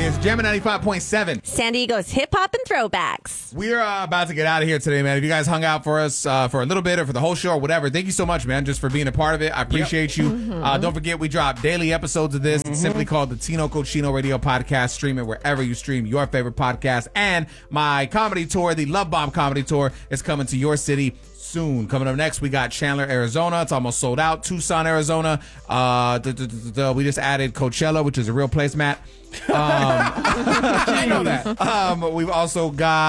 It's Gemini 95.7. San Diego's hip-hop and throwbacks. We're about to get out of here today, man. If you guys hung out for us for a little bit or for the whole show or whatever, thank you so much, man, just for being a part of it. I appreciate you. Don't forget, we drop daily episodes of this. It's simply called the Tino Cochino Radio Podcast. Stream it wherever you stream your favorite podcast. And my comedy tour, the Love Bomb Comedy Tour, is coming to your city soon. Coming up next, we got Chandler, Arizona. It's almost sold out. Tucson, Arizona. We just added Coachella, which is a real place, Matt. I know that. We've also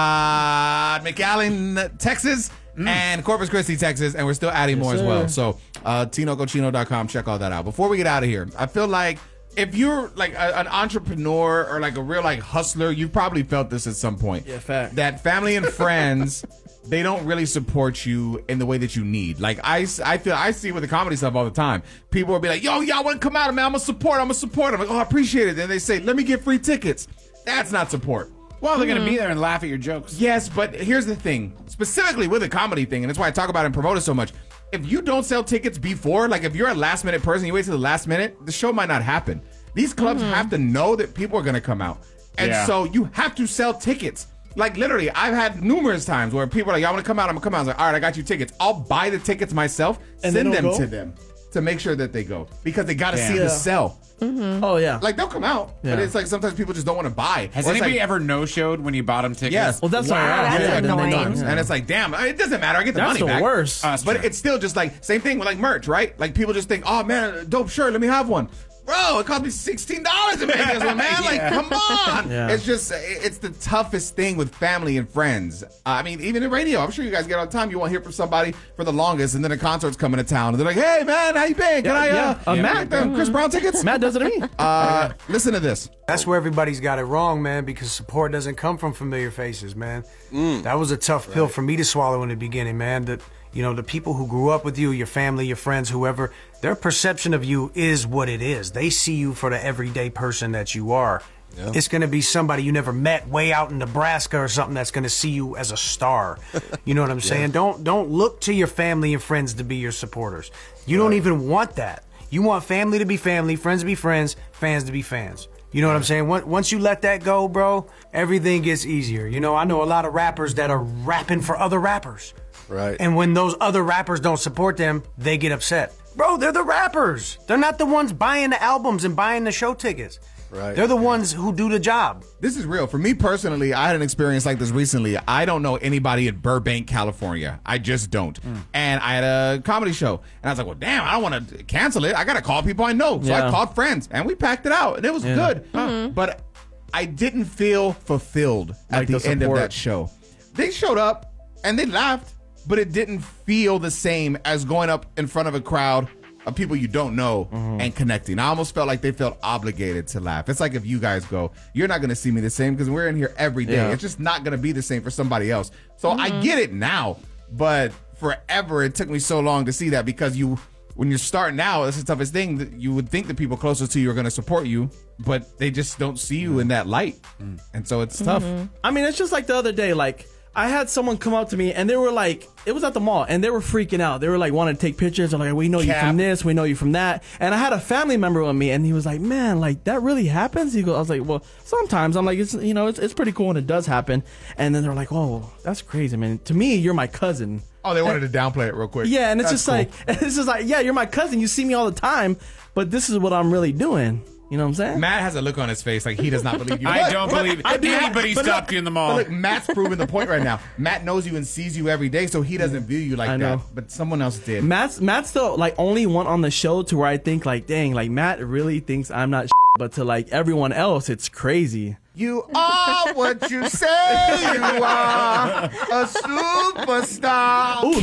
got McAllen, Texas, and Corpus Christi, Texas, and we're still adding more as well. So, TinoCochino.com, check all that out. Before we get out of here, I feel like if you're like an entrepreneur or like a real like hustler, you've probably felt this at some point. Yeah, fact. That family and friends, they don't really support you in the way that you need. Like I see with the comedy stuff all the time. People will be like, yo, y'all want to come out, man? I'm gonna support. I'm like, oh, I appreciate it. Then they say, let me get free tickets. That's not support. Well, they're going to be there and laugh at your jokes. Yes, but here's the thing. Specifically with the comedy thing, and that's why I talk about it and promote it so much. If you don't sell tickets before, like if you're a last minute person, you wait till the last minute, the show might not happen. These clubs have to know that people are going to come out. And so you have to sell tickets. Like literally, I've had numerous times where people are like, y'all want to come out? I'm going to come out. I was like, all right, I got you tickets. I'll buy the tickets myself, and send them to them to make sure that they go. Because they got to see the sell. Oh, yeah. Like, they'll come out, but it's like sometimes people just don't want to buy. Has anybody ever no-showed when you bought them tickets? Yes. Well, that's all right. That's annoying. And it's like, damn, it doesn't matter. I get the money back. That's the worst. But it's still just like, same thing with like merch, right? Like people just think, oh man, dope shirt, let me have one. Bro, it cost me $16 to make this one, man. Like, come on. Yeah. It's just, it's the toughest thing with family and friends. I mean, even in radio, I'm sure you guys get all the time. You won't hear from somebody for the longest, and then a concert's coming to town, and they're like, hey, man, how you been? Can I Matt, get the Chris Brown tickets? Matt does it to me. Listen to this. That's where everybody's got it wrong, man, because support doesn't come from familiar faces, man. That was a tough pill for me to swallow in the beginning, man. That, you know, the people who grew up with you, your family, your friends, whoever, their perception of you is what it is. They see you for the everyday person that you are. Yeah. It's going to be somebody you never met way out in Nebraska or something that's going to see you as a star. You know what I'm saying? Don't look to your family and friends to be your supporters. You don't even want that. You want family to be family, friends to be friends, fans to be fans. You know what I'm saying? Once you let that go, bro, everything gets easier. You know, I know a lot of rappers that are rapping for other rappers. Right. And when those other rappers don't support them, they get upset. Bro, they're the rappers. They're not the ones buying the albums and buying the show tickets. Right. They're the ones who do the job. This is real. For me personally, I had an experience like this recently. I don't know anybody in Burbank, California. I just don't. And I had a comedy show. And I was like, well, damn, I don't want to cancel it. I got to call people I know. So I called friends. And we packed it out. And it was good. But I didn't feel fulfilled at the end of that show. They showed up and they laughed. But it didn't feel the same as going up in front of a crowd of people you don't know and connecting. I almost felt like they felt obligated to laugh. It's like if you guys go, you're not going to see me the same because we're in here every day. It's just not going to be the same for somebody else. So I get it now, but forever it took me so long to see that because when you're starting out, that's the toughest thing. That you would think the people closest to you are going to support you, but they just don't see you in that light. And so it's tough. I mean, it's just like the other day, like, I had someone come up to me and they were like, it was at the mall and they were freaking out. They were like wanting to take pictures. They're like, we know you from this, we know you from that. And I had a family member with me and he was like, man, like that really happens? He goes, I was like, well, sometimes. I'm like, it's pretty cool when it does happen. And then they're like, oh, that's crazy, man. To me, you're my cousin. Oh, they wanted to downplay it real quick. Yeah, and it's just cool. It's just like, yeah, you're my cousin. You see me all the time, but this is what I'm really doing. You know what I'm saying? Matt has a look on his face like he does not believe you. I don't believe anybody stopped you in the mall. But look, Matt's proving the point right now. Matt knows you and sees you every day, so he doesn't view you like that. But someone else did. Matt's the like only one on the show to where I think like, dang, like Matt really thinks I'm not but to like everyone else, it's crazy. You are what you say you are, a superstar. Ooh,